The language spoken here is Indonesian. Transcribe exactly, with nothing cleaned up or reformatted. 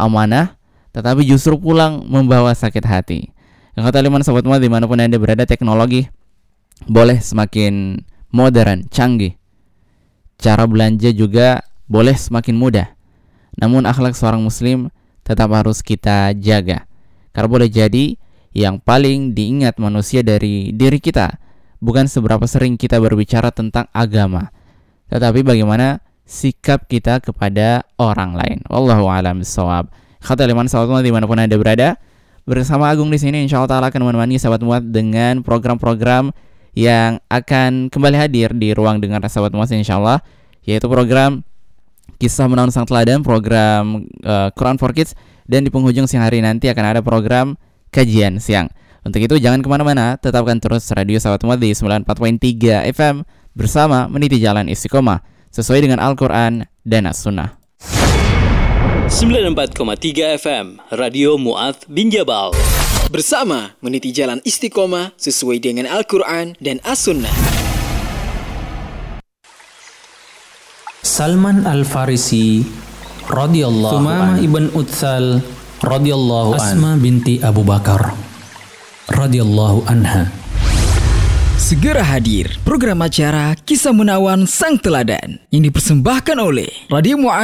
amanah, tetapi justru pulang membawa sakit hati. Yang kata Liman Sobat Muat, dimanapun Anda berada, teknologi boleh semakin modern, canggih, cara belanja juga boleh semakin mudah, namun akhlak seorang muslim tetap harus kita jaga. Karena boleh jadi yang paling diingat manusia dari diri kita bukan seberapa sering kita berbicara tentang agama, tetapi bagaimana sikap kita kepada orang lain. Wallahu a'lam bishawab. Kata Liman Sobat Muat, dimanapun Anda berada, bersama Agung di sini insya Allah akan menemani Sahabat Muat dengan program-program yang akan kembali hadir di ruang dengar Sahabat Muat insya Allah, yaitu program Kisah Menawan Sang Teladan, program uh, Quran for Kids, dan di penghujung siang hari nanti akan ada program Kajian Siang. Untuk itu jangan kemana-mana, tetapkan terus radio Sahabat Muat di sembilan puluh empat koma tiga F M bersama meniti jalan istiqomah sesuai dengan Al-Quran dan As-Sunnah. sembilan puluh empat koma tiga F M Radio Mu'adz bin Jabal bersama meniti jalan istiqomah sesuai dengan Al-Quran dan As-Sunnah. Salman Al-Farisi radhiyallahu anhu, Sumamah ibn Utsal radhiyallahu anhu, Asma binti Abu Bakar radhiyallahu anha. Segera hadir program acara Kisah Menawan Sang Teladan yang dipersembahkan oleh Radio Mu'adz